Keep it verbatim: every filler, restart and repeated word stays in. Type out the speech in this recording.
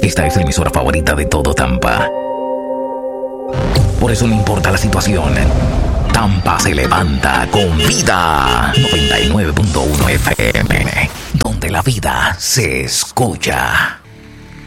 Esta es la emisora favorita de todo Tampa. Por eso no importa la situación, Tampa se levanta con vida. noventa y nueve punto uno F M, donde la vida se escucha.